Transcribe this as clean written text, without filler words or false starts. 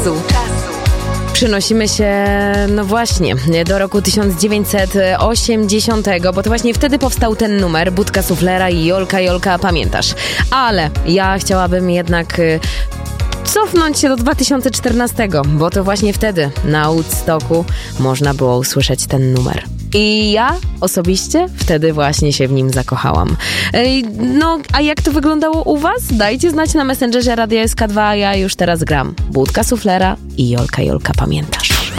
Przenosimy się, no właśnie, do roku 1980, bo to właśnie wtedy powstał ten numer, Budka Suflera i Jolka, pamiętasz. Ale ja chciałabym jednak cofnąć się do 2014, bo to właśnie wtedy na Woodstocku można było usłyszeć ten numer. I ja osobiście wtedy właśnie się w nim zakochałam. No, a jak to wyglądało u was? Dajcie znać na Messengerze Radia SK2, a ja już teraz gram Budka Suflera i Jolka, pamiętasz.